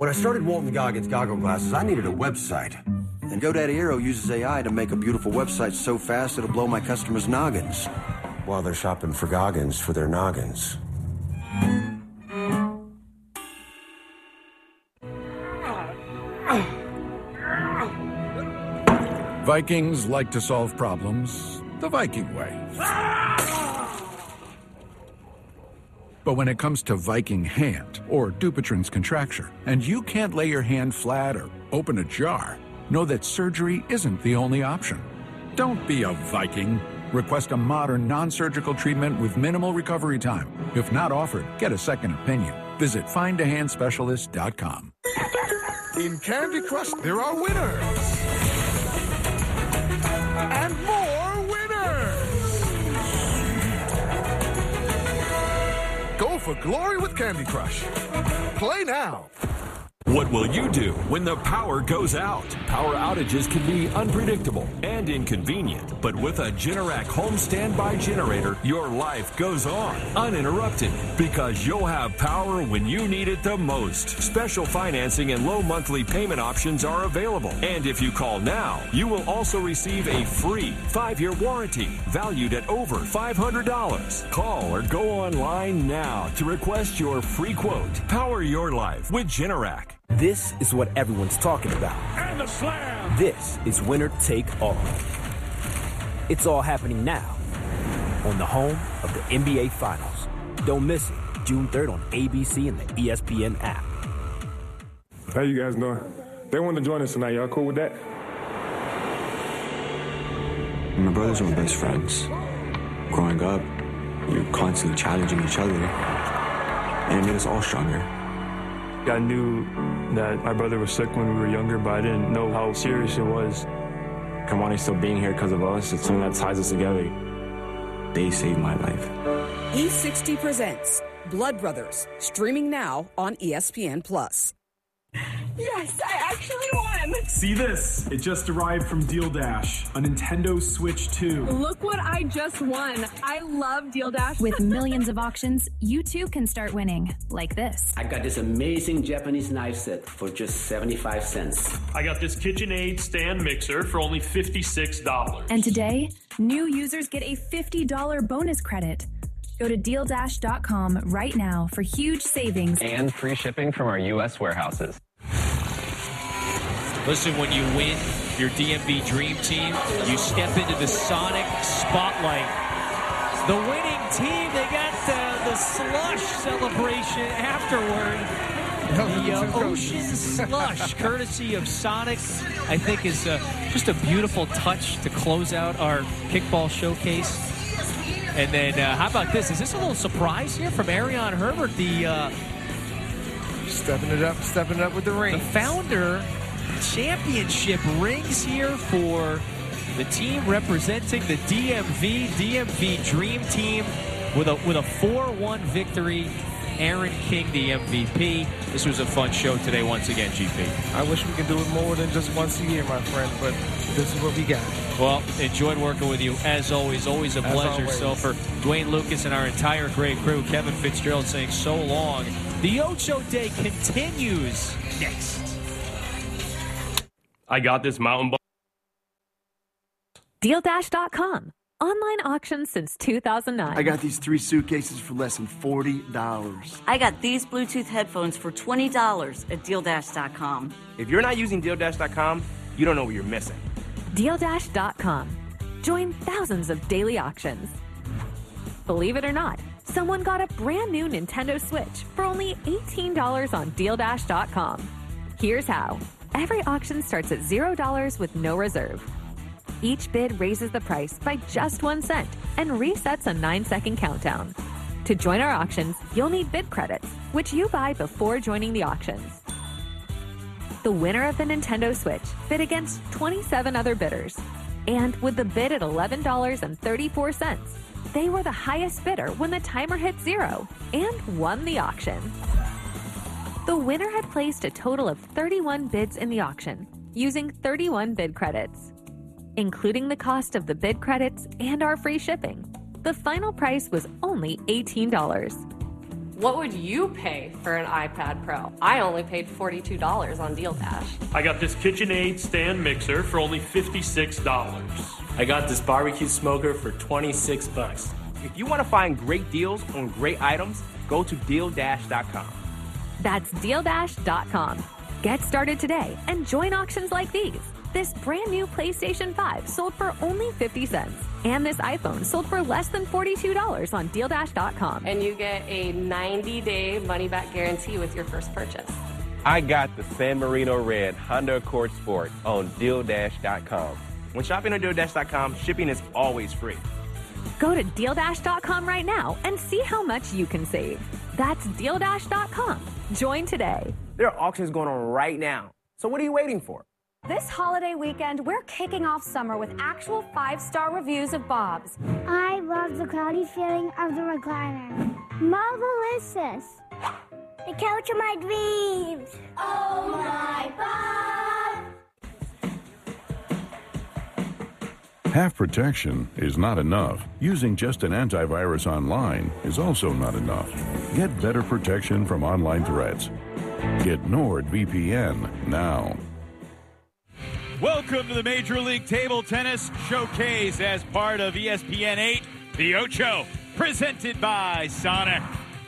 When I started Walton Goggins Goggle Glasses, I needed a website. And GoDaddy Aero uses AI to make a beautiful website so fast it'll blow my customers' noggins while they're shopping for Goggins for their noggins. Vikings like to solve problems the Viking way. But when it comes to Viking hand, or Dupuytren's contracture, and you can't lay your hand flat or open a jar, know that surgery isn't the only option. Don't be a Viking. Request a modern, non-surgical treatment with minimal recovery time. If not offered, get a second opinion. Visit findahandspecialist.com. In Candy Crush, there are winners. And more winners. Go for glory with Candy Crush. Play now. What will you do when the power goes out? Power outages can be unpredictable and inconvenient, but with a Generac home standby generator, your life goes on uninterrupted because you'll have power when you need it the most. Special financing and low monthly payment options are available. And if you call now, you will also receive a free 5-year warranty valued at over $500. Call or go online now to request your free quote. Power your life with Generac. This is what everyone's talking about. And the slam. This is Winner Take All. It's all happening now on the home of the NBA Finals. Don't miss it, June 3rd on ABC and the ESPN app. How you guys doing? They want to join us tonight. Y'all cool with that? My brothers are my best friends. Growing up, you're constantly challenging each other, and it made us all stronger. I knew that my brother was sick when we were younger, but I didn't know how serious it was. Kamani still being here because of us, it's something that ties us together. They saved my life. E60 presents Blood Brothers, streaming now on ESPN+. Yes, I actually won! See this? It just arrived from Deal Dash, a Nintendo Switch 2. Look what I just won. I love Deal Dash. With millions of auctions, you too can start winning, like this. I got this amazing Japanese knife set for just 75 cents. I got this KitchenAid stand mixer for only $56. And today, new users get a $50 bonus credit. Go to DealDash.com right now for huge savings and free shipping from our U.S. warehouses. Listen, when you win your DMV Dream Team, you step into the Sonic spotlight. The winning team, they got the slush celebration afterward. The Ocean Slush, courtesy of Sonic, I think is just a beautiful touch to close out our kickball showcase. And then, how about this? Is this a little surprise here from Arion Herbert, the stepping it up with the ring. The founder championship rings here for the team representing the DMV Dream Team with a 4-1 victory. Aaron King, the MVP. This was a fun show today once again, GP. I wish we could do it more than just once a year, my friend, but this is what we got. Well, enjoyed working with you, as always. Always a pleasure. Always. So for Dwayne Lucas and our entire great crew, Kevin Fitzgerald saying so long. The Ocho Day continues next. I got this mountain bike. DealDash.com. Online auctions since 2009. I got these 3 suitcases for less than $40. I got these Bluetooth headphones for $20 at DealDash.com. If you're not using DealDash.com, you don't know what you're missing. DealDash.com. Join thousands of daily auctions. Believe it or not, someone got a brand new Nintendo Switch for only $18 on DealDash.com. Here's how. Every auction starts at $0 with no reserve. Each bid raises the price by just 1 cent and resets a 9-second countdown. To join our auctions, you'll need bid credits, which you buy before joining the auctions. The winner of the Nintendo Switch bid against 27 other bidders. And with the bid at $11.34, they were the highest bidder when the timer hit 0 and won the auction. The winner had placed a total of 31 bids in the auction, using 31 bid credits. Including the cost of the bid credits and our free shipping, the final price was only $18. What would you pay for an iPad Pro? I only paid $42 on Deal Dash. I got this KitchenAid stand mixer for only $56. I got this barbecue smoker for $26. If you want to find great deals on great items, go to DealDash.com. That's DealDash.com. Get started today and join auctions like these. This brand new PlayStation 5 sold for only 50 cents. And this iPhone sold for less than $42 on DealDash.com. And you get a 90-day money-back guarantee with your first purchase. I got the San Marino Red Honda Accord Sport on DealDash.com. When shopping on DealDash.com, shipping is always free. Go to DealDash.com right now and see how much you can save. That's DealDash.com. Join today. There are auctions going on right now. So what are you waiting for? This holiday weekend, we're kicking off summer with actual 5-star reviews of Bob's. I love the cloudy feeling of the recliner. Marvelicious. The couch of my dreams. Oh my Bob. Half protection is not enough. Using just an antivirus online is also not enough. Get better protection from online threats. Get NordVPN now. Welcome to the Major League Table Tennis Showcase as part of ESPN 8, The Ocho, presented by Sonic.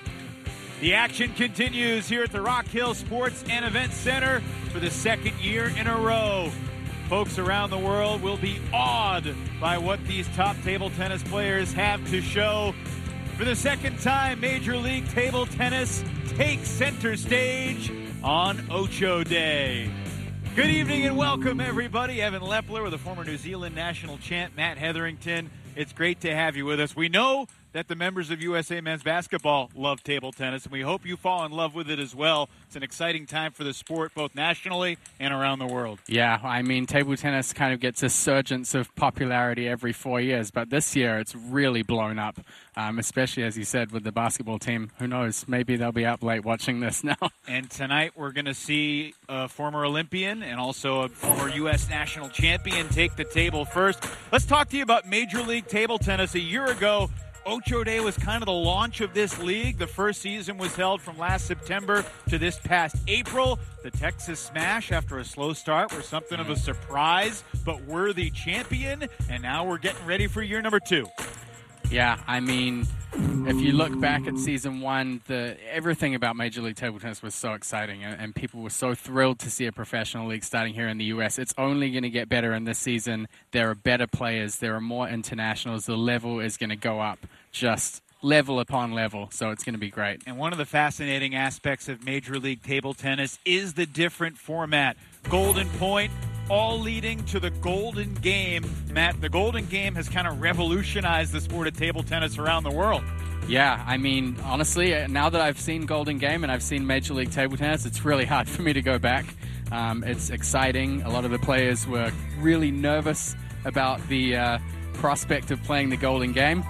The action continues here at the Rock Hill Sports and Event Center for the second year in a row. Folks around the world will be awed by what these top table tennis players have to show. For the second time, Major League Table Tennis takes center stage on Ocho Day. Good evening and welcome, everybody. Evan Lepler with the former New Zealand national champ, Matt Hetherington. It's great to have you with us. We know that the members of USA Men's Basketball love table tennis, and we hope you fall in love with it as well. It's an exciting time for the sport, both nationally and around the world. Yeah, I mean, table tennis kind of gets a surgence of popularity every 4 years, but this year it's really blown up, especially, as you said, with the basketball team. Who knows? Maybe they'll be up late watching this now. And tonight we're going to see a former Olympian and also a former U.S. national champion take the table first. Let's talk to you about Major League Table Tennis. A year ago, Ocho Day was kind of the launch of this league. The first season was held from last September to this past April. The Texas Smash, after a slow start, were something of a surprise but worthy champion. And now we're getting ready for year number 2. Yeah, I mean, if you look back at season 1, everything about Major League Table Tennis was so exciting, and people were so thrilled to see a professional league starting here in the U.S. It's only going to get better in this season. There are better players. There are more internationals. The level is going to go up just level upon level, so it's going to be great. And one of the fascinating aspects of Major League Table Tennis is the different format. Golden Point, all leading to the Golden Game. Matt, the Golden Game has kind of revolutionized the sport of table tennis around the world. Yeah, I mean, honestly, now that I've seen Golden Game and I've seen Major League Table Tennis, it's really hard for me to go back. It's exciting. A lot of the players were really nervous about the prospect of playing the Golden Game.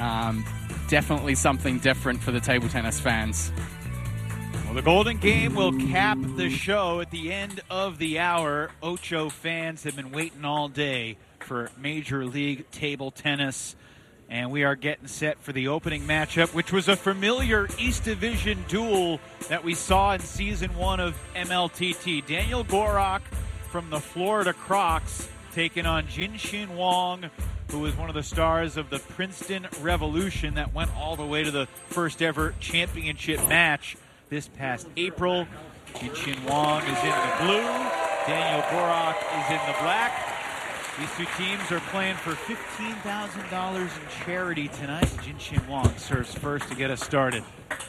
Definitely something different for the table tennis fans. Well, the Golden Game will cap the show at the end of the hour. Ocho fans have been waiting all day for Major League Table Tennis, and we are getting set for the opening matchup, which was a familiar East Division duel that we saw in Season 1 of MLTT. Daniel Gorak from the Florida Crocs taking on Jinshin Wong, who was one of the stars of the Princeton Revolution that went all the way to the first ever championship match this past April. Jinshin Wong is in the blue. Daniel Gorak is in the black. These two teams are playing for $15,000 in charity tonight. Jinshin Wong serves first to get us started.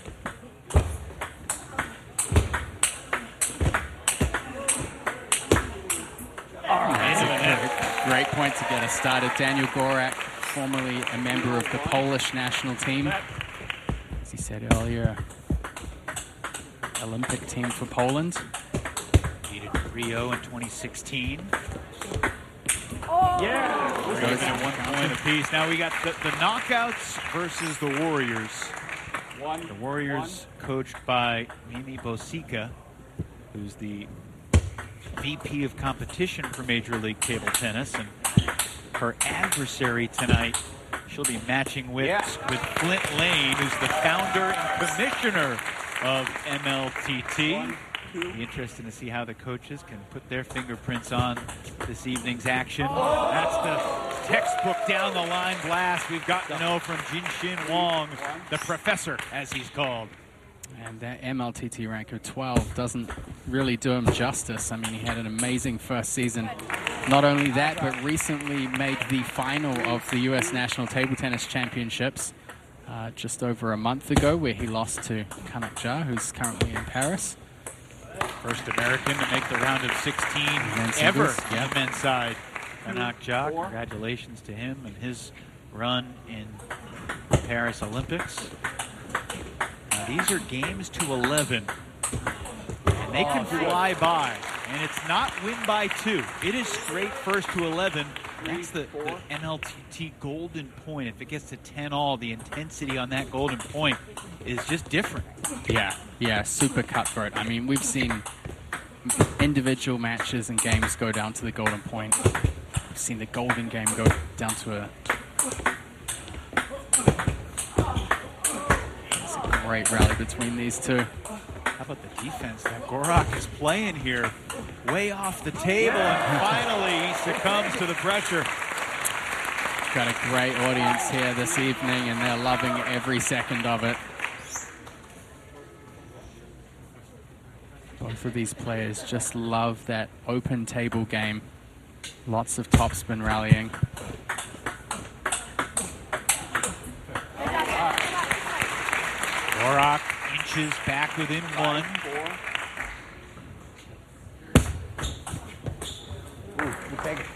Great point to get us started. Daniel Gorak, formerly a member of the Polish national team. As he said earlier, Olympic team for Poland. Defeated Rio in 2016. Yeah. We're even at 1 point apiece. Now we got the knockouts versus the Warriors. The Warriors coached by Mimi Bosica, who's the VP of competition for Major League Table Tennis, and her adversary tonight, She'll be matching wits with Flint Lane, who's the founder and commissioner of MLTT. Be interesting to see how the coaches can put their fingerprints on this evening's action. That's the textbook down the line blast we've got to know from Jinshin Wong, the professor, as he's called. And that MLTT rank of 12 doesn't really do him justice. I mean, he had an amazing first season. Not only that, but recently made the final of the U.S. National Table Tennis Championships just over a month ago, where he lost to Kanak Ja, who's currently in Paris. First American to make the round of 16 ever on the men's side. Kanak Ja, congratulations to him and his run in Paris Olympics. Now, these are games to 11, and they can fly by. And it's not win by 2. It is straight first to 11. That's the MLTT golden point. If it gets to 10-all, the intensity on that golden point is just different. Yeah, super cutthroat. I mean, we've seen individual matches and games go down to the golden point. We've seen the golden game go down to a... It's a great rally between these two. How about the defense that Gorak is playing here? Way off the table, and finally he succumbs to the pressure. Got a great audience here this evening, and they're loving every second of it. Both of these players just love that open table game. Lots of topspin rallying. Gorak inches back within 1. Take it.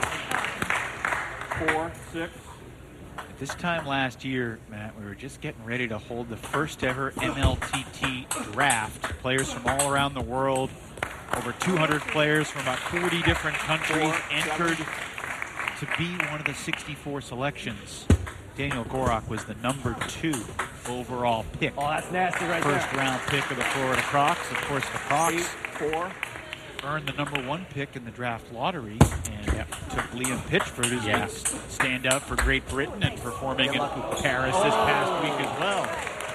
4, 6. At this time last year, Matt, we were just getting ready to hold the first ever MLTT draft. Players from all around the world, over 200 players from about 40 different countries entered to be one of the 64 selections. Daniel Gorak was the number 2 overall pick. Oh, that's nasty right there. First round pick of the Florida Crocs. Of course, the Crocs 8, 4. earned the number 1 pick in the draft lottery, and took Liam Pitchford as his stand-up for Great Britain and performing in Paris this past week as well.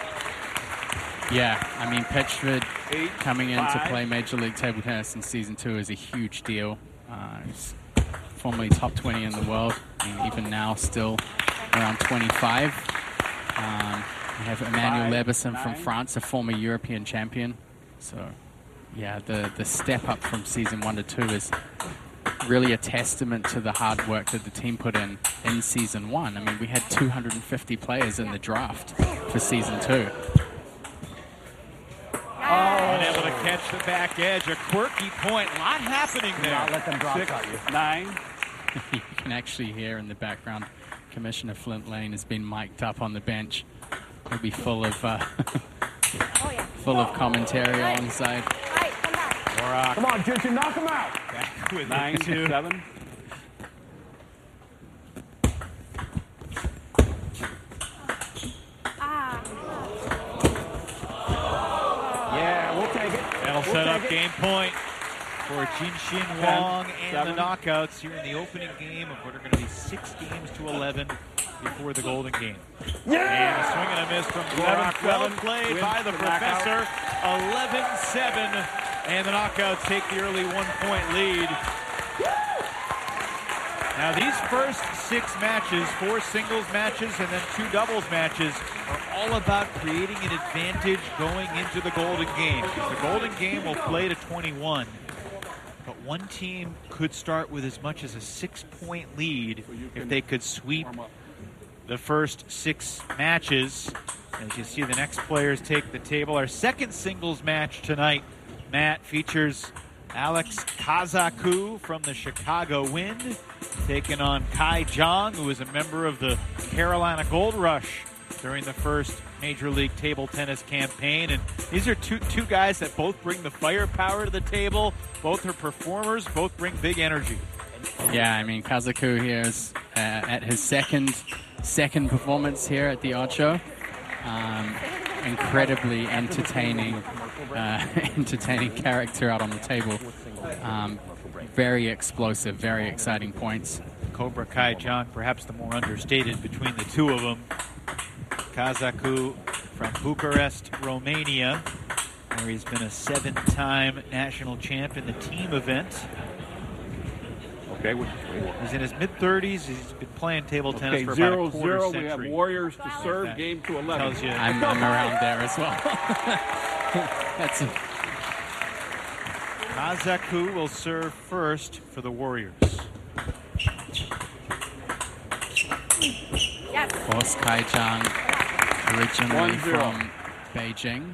Yeah, I mean, Pitchford coming in to play Major League Table Tennis in Season 2 is a huge deal. He's formerly top 20 in the world, and even now still around 25. We have Emmanuel Leberson from France, a former European champion. So, yeah, the step up from Season 1 to 2 is really a testament to the hard work that the team put in Season 1. I mean, we had 250 players in the draft for Season 2. Unable to catch the back edge. A quirky point. A lot happening there. Not let them drop 6, 9. You can actually hear in the background, Commissioner Flint Lane has been mic'd up on the bench. He'll be full of full of commentary alongside. Gorak. Come on, Jinshin, knock him out. Back with 9, 2. 7. Yeah, we'll take it. That'll set up game point for Jinshin Wong and the knockouts here in the opening game of what are going to be 6 games to 11 before the golden game. And a swing and a miss from Gorak. Well played by the professor. 11-7. And the knockouts take the early 1-point lead. Now these first 6 matches, 4 singles matches and then 2 doubles matches, are all about creating an advantage going into the golden game. Because the golden game will play to 21. But one team could start with as much as a 6-point lead if they could sweep the first 6 matches. As you see, the next players take the table. Our second singles match tonight, Matt, features Alex Kazaku from the Chicago Wind taking on Kai Zhang, who is a member of the Carolina Gold Rush during the first Major League Table Tennis campaign. And these are two guys that both bring the firepower to the table. Both are performers, both bring big energy. Yeah, I mean, Kazaku here is at his second performance here at the Ocho. Incredibly entertaining character out on the table. Very explosive, very exciting points. Cobra Kai Jong, perhaps the more understated between the two of them. Kazaku from Bucharest, Romania, where he's been a 7-time national champ in the team event. Okay, he's in his mid-30s. He's been playing table tennis for about a quarter 0-0. century. We have Warriors to serve. That game to 11. tells you. I'm around there as well. That's Kazaku will serve first for the Warriors. Of course, Kai Jong, originally 1-0. from Beijing,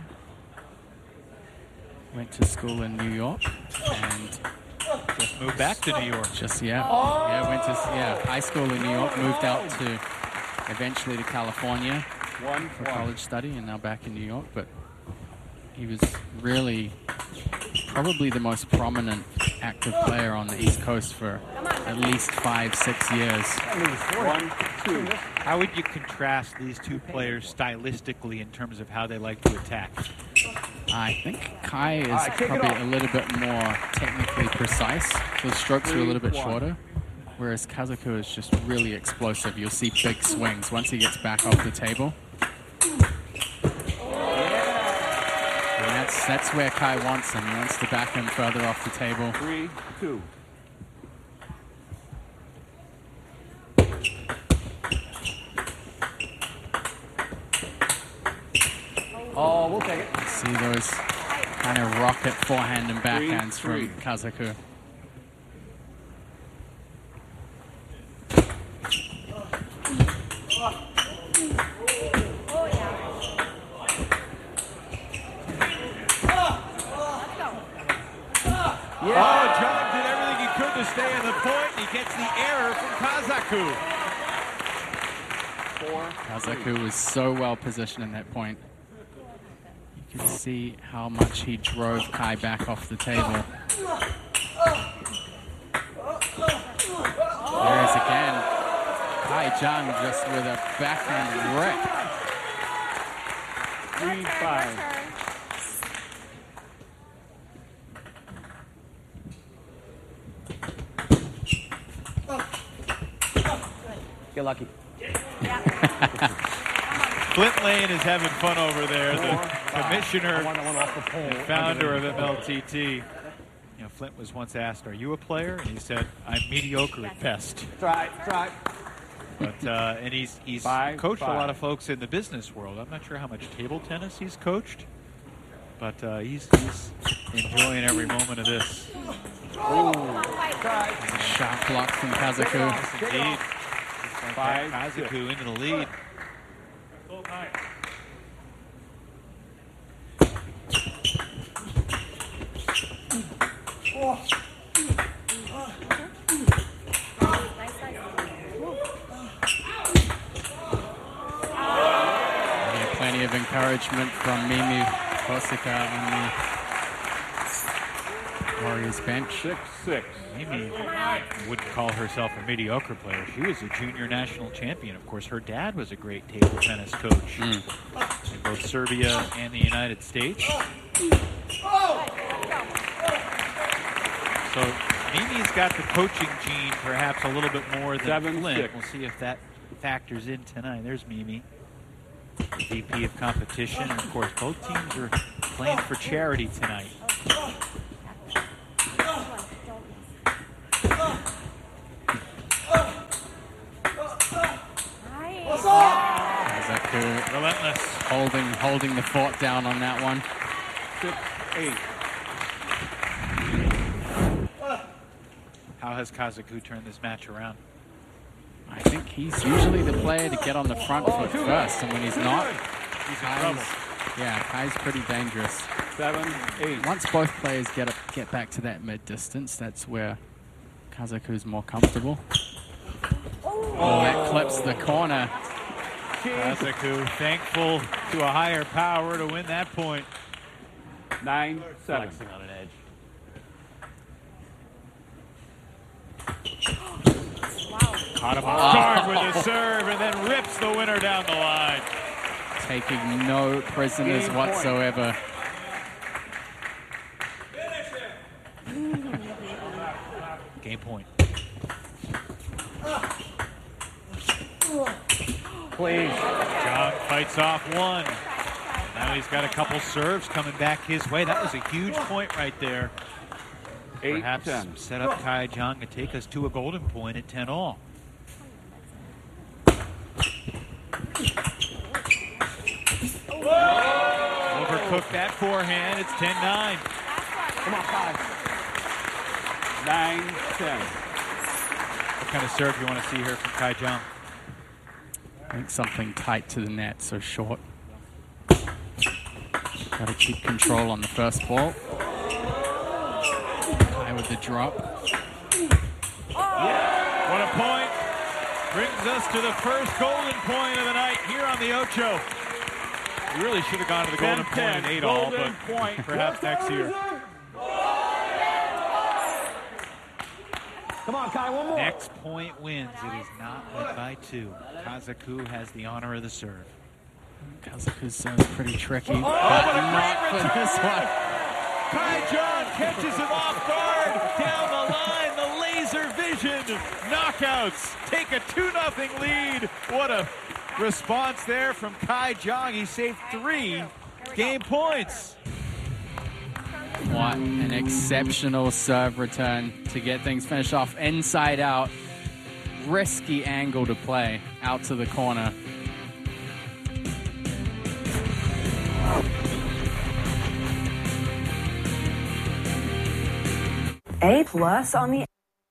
went to school in New York, and just moved back to New York. Went to high school in New York, moved out to eventually to California for college study, and now back in New York. But he was really probably the most prominent active player on the East Coast for at least 5-6 years. 1-2. How would you contrast these two players stylistically in terms of how they like to attack? I think Kai is probably a little bit more technically precise. The strokes are a little bit shorter, whereas Kazaku is just really explosive. You'll see big swings once he gets back off the table. And that's where Kai wants him. He wants to back him further off the table. 3-2. Oh, we'll take it. See those kind of rocket forehand and backhands from Kazaku. Oh, John did everything he could to stay on the point. He gets the error from Kazaku. Kazaku was so well positioned in that point. You can see how much he drove Kai back off the table. Whereas again, Kai Jong just with a backhand rip. 3-5. Get lucky. Flint Lane is having fun over there. The commissioner and founder of MLTT. You know, Flint was once asked, "Are you a player?" And he said, "I'm mediocre at best." Try. But and he's coached a lot of folks in the business world. I'm not sure how much table tennis he's coached, but he's enjoying every moment of this. Sharp block from Kazaku. Indeed. Kazaku into the lead. Plenty of encouragement from Mimi Kosika on the Warriors bench. 6-6. Mimi wouldn't call herself a mediocre player. She was a junior national champion. Of course, her dad was a great table tennis coach in both Serbia and the United States. So Mimi's got the coaching gene perhaps a little bit more than Flint. We'll see if that factors in tonight. There's Mimi, the VP of competition. And of course, both teams are playing for charity tonight. Kazaku relentless, holding the fort down on that one. 6-8. How has Kazaku turned this match around? I think he's usually the player to get on the front foot first, and when he's not, he's in trouble. Yeah, Kai's pretty dangerous. 7-8. Once both players get back to that mid distance, that's where Kazaku's more comfortable. Oh, that clips the corner. Kazaku thankful to a higher power to win that point. 9-7. Flexing on an edge. Caught him off guard with a serve and then rips the winner down the line. Taking no prisoners whatsoever. Game point. Please. Jung fights off one. Now he's got a couple serves coming back his way. That was a huge point right there. Perhaps set up Kai Jung to take us to a golden point at 10-all. Overcooked that forehand. It's 10-9. Come on, 5. 9-10. What kind of serve do you want to see here from Kai Jung? I think something tight to the net, so short. Got to keep control on the first ball. Kai with the drop. What a point. Brings us to the first golden point of the night here on the Ocho. We really should have gone to the golden point in 8-all, but point. Perhaps next year. Come on, Kai, one more. Next point wins. It is not led by 2. Kazaku has the honor of the serve. Kazaku's serve is pretty tricky, but not for this one. Kai Jung catches him off guard. Down the line, the laser vision. Knockouts take a 2-0 lead. What a response there from Kai Jung. He saved 3 game points. What an exceptional serve return to get things finished off inside out. Risky angle to play out to the corner. A+ on the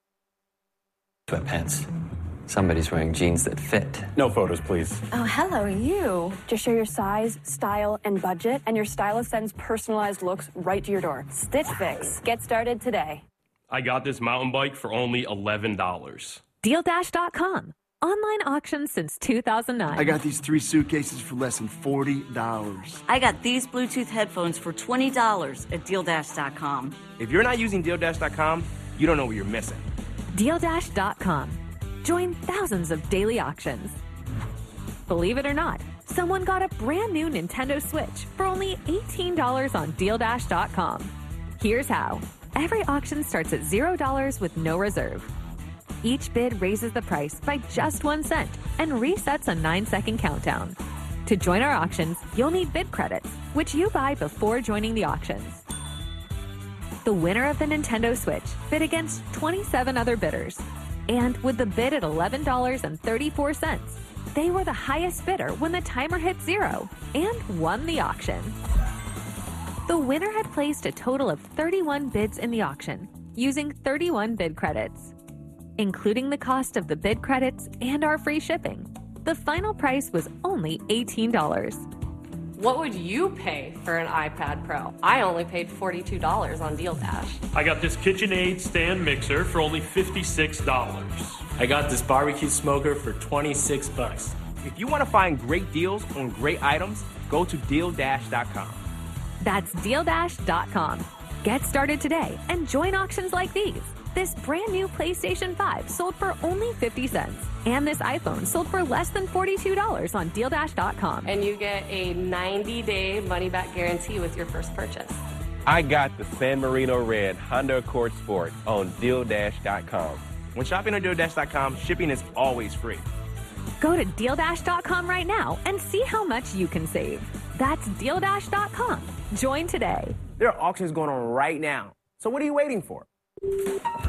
Sweatpants. Somebody's wearing jeans that fit. No photos, please. Oh, hello, you. Just share your size, style, and budget, and your stylist sends personalized looks right to your door. Stitch Fix. Get started today. I got this mountain bike for only $11. DealDash.com. Online auctions since 2009. I got these 3 suitcases for less than $40. I got these Bluetooth headphones for $20 at DealDash.com. If you're not using DealDash.com, you don't know what you're missing. DealDash.com. Join thousands of daily auctions. Believe it or not, someone got a brand new Nintendo Switch for only $18 on DealDash.com. Here's how. Every auction starts at $0 with no reserve. Each bid raises the price by just 1 cent and resets a 9-second countdown. To join our auctions, you'll need bid credits, which you buy before joining the auctions. The winner of the Nintendo Switch bid against 27 other bidders. And with the bid at $11.34, they were the highest bidder when the timer hit 0 and won the auction. The winner had placed a total of 31 bids in the auction, using 31 bid credits. Including the cost of the bid credits and our free shipping, the final price was only $18. What would you pay for an iPad Pro? I only paid $42 on Deal Dash. I got this KitchenAid stand mixer for only $56. I got this barbecue smoker for $26. If you want to find great deals on great items, go to DealDash.com. That's DealDash.com. Get started today and join auctions like these. This brand new PlayStation 5 sold for only 50 cents. And this iPhone sold for less than $42 on DealDash.com. And you get a 90-day money-back guarantee with your first purchase. I got the San Marino Red Honda Accord Sport on DealDash.com. When shopping on DealDash.com, shipping is always free. Go to DealDash.com right now and see how much you can save. That's DealDash.com. Join today. There are auctions going on right now. So what are you waiting for?